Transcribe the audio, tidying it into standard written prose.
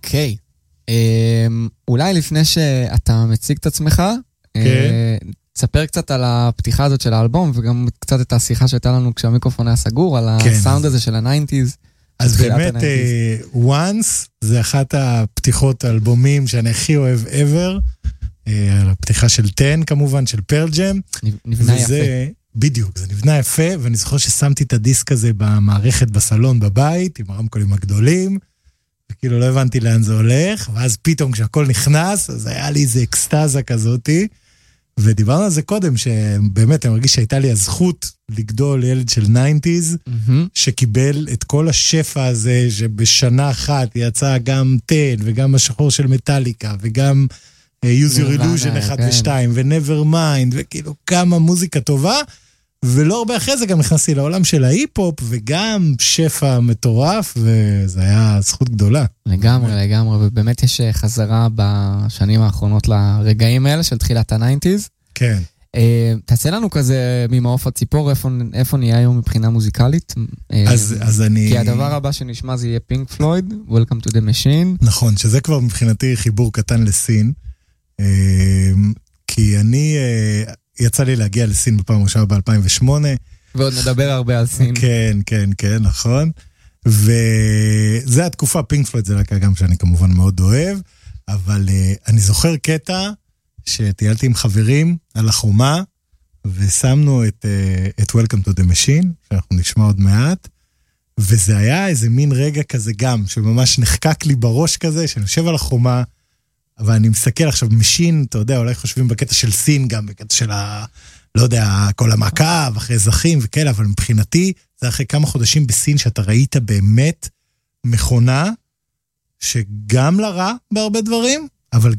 אוקיי. אולי לפני שאתה מציג את עצמך, תספר קצת על הפתיחה הזאת של האלבום, וגם קצת את השיחה שהייתה לנו כשהמיקרופון היה סגור, על הסאונד הזה של ה-90s. אז באמת, Once זה אחת הפתיחות האלבומים שאני הכי אוהב ever, הפתיחה של 10 כמובן, של פרל ג'ם. נבנה יפה. בדיוק, זה נבנה יפה, ואני זוכר ששמתי את הדיסק הזה במערכת בסלון בבית, עם הרמקולים הגדולים, וכאילו לא הבנתי לאן זה הולך, ואז פתאום כשהכל נכנס, אז היה לי איזה אקסטאזה כזאתי, ודיברנו על זה קודם, שבאמת אני מרגיש שהייתה לי הזכות לגדול ילד של 90s, שקיבל את כל השפע הזה, שבשנה אחת יצא גם 10, וגם השחור של מטליקה, וגם Use Your Illusion 1 ו-2, ו-Nevermind, וכאילו כמה מוזיקה טובה, ולא הרבה אחרי זה גם נכנסתי לעולם של ההיפ-הופ, וגם שפע מטורף, וזה היה זכות גדולה. לגמרי, לגמרי, ובאמת יש חזרה בשנים האחרונות לרגעים האלה של תחילת ה-90s. כן. תעשה לנו כזה ממעוף הציפור, איפה נהיה היום מבחינה מוזיקלית? אז אני... כי הדבר הבא שנשמע זה יהיה פינק פלויד, Welcome to the Machine. נכון, שזה כבר מבחינתי חיבור קטן לסין, כי אני... יצא לי להגיע לסין בפעם ראשונה ב-2008. ועוד נדבר הרבה על סין. כן, כן, כן, נכון. וזה התקופה, פינק פלויד זה רק גם שאני כמובן מאוד אוהב, אבל אני זוכר קטע שטיילתי עם חברים על החומה, ושמנו את Welcome to the Machine, שאנחנו נשמע עוד מעט, וזה היה איזה מין רגע כזה גם, שממש נחקק לי בראש כזה, שאני יושב על החומה, אבל אני מסתכל עכשיו, משין, אתה יודע, אולי חושבים בקטע של סין גם, בקטע של לא יודע, כל המעקב, אחרי זכים וכאלה, אבל מבחינתי, זה אחרי כמה חודשים בסין, שאתה ראית באמת מכונה, שגם לרע בהרבה דברים, אבל